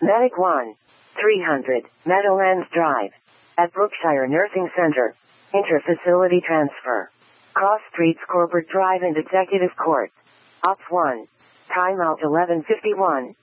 Medic 1. 300, Meadowlands Drive. At Brookshire Nursing Center. Inter-facility transfer. Cross Streets Corporate Drive and Executive Court. Ops 1. Timeout 11:51.